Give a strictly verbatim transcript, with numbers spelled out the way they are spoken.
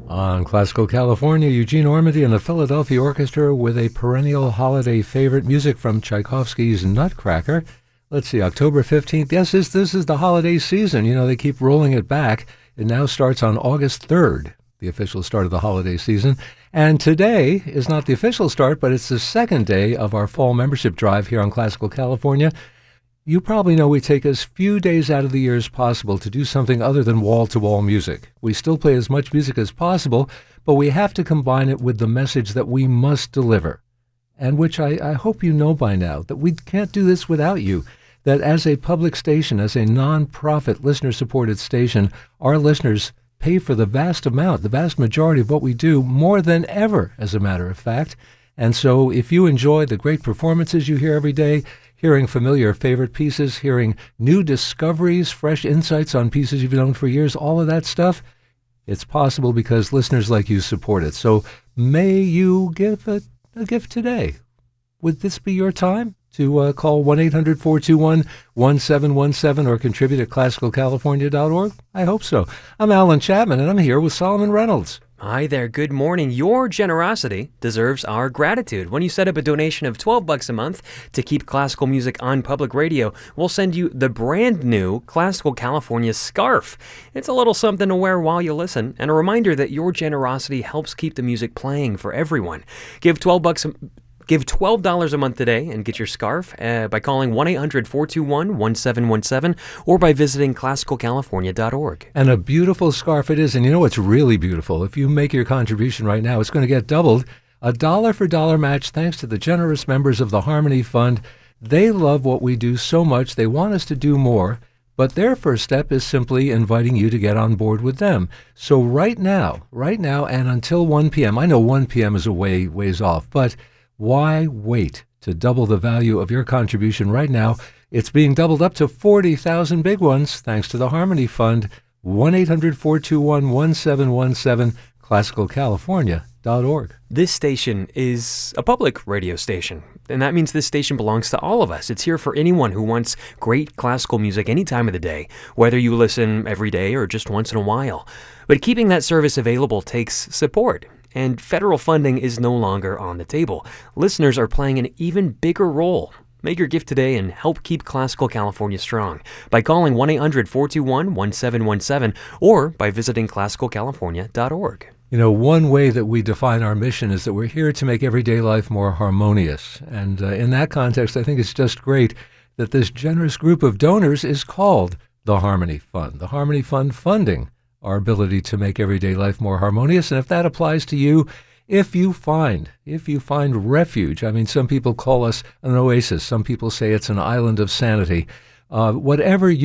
On Classical California, Eugene Ormandy and the Philadelphia Orchestra with a perennial holiday favorite, music from Tchaikovsky's Nutcracker. Let's see, October fifteenth. Yes, this, this is the holiday season. You know, they keep rolling it back. It now starts on August third, the official start of the holiday season. And today is not the official start, but it's the second day of our fall membership drive here on Classical California. You probably know we take as few days out of the year as possible to do something other than wall-to-wall music. We still play as much music as possible, but we have to combine it with the message that we must deliver, and which I, I hope you know by now, that we can't do this without you, that as a public station, as a non-profit, listener-supported station, our listeners pay for the vast amount, the vast majority of what we do, more than ever, as a matter of fact. And so if you enjoy the great performances you hear every day, hearing familiar favorite pieces, hearing new discoveries, fresh insights on pieces you've known for years, all of that stuff, it's possible because listeners like you support it. So may you give a, a gift today. Would this be your time to uh, call one eight hundred four two one one seven one seven or contribute at classical california dot org? I hope so. I'm Alan Chapman, and I'm here with Solomon Reynolds. Hi there, good morning. Your generosity deserves our gratitude. When you set up a donation of twelve bucks a month to keep classical music on public radio, we'll send you the brand new Classical California scarf. It's a little something to wear while you listen, and a reminder that your generosity helps keep the music playing for everyone. Give twelve bucks a Give twelve dollars a month today and get your scarf uh, by calling one eight hundred four two one one seven one seven or by visiting classical california dot org. And a beautiful scarf it is. And you know what's really beautiful? If you make your contribution right now, it's going to get doubled. A dollar for dollar match thanks to the generous members of the Harmony Fund. They love what we do so much. They want us to do more. But their first step is simply inviting you to get on board with them. So right now, right now and until one p.m., I know one p.m. is a way, ways off, but why wait to double the value of your contribution right now? It's being doubled up to forty thousand big ones thanks to the Harmony Fund. one eight hundred four two one one seven one seven, classical california dot org. This station is a public radio station, and that means this station belongs to all of us. It's here for anyone who wants great classical music any time of the day, whether you listen every day or just once in a while. But keeping that service available takes support. And federal funding is no longer on the table. Listeners are playing an even bigger role. Make your gift today and help keep Classical California strong by calling one eight hundred four two one one seven one seven or by visiting classical california dot org. You know, one way that we define our mission is that we're here to make everyday life more harmonious. And uh, in that context, I think it's just great that this generous group of donors is called the Harmony Fund. The Harmony Fund funding our ability to make everyday life more harmonious. And if that applies to you, if you find, if you find refuge, I mean, some people call us an oasis. Some people say it's an island of sanity. Uh, whatever you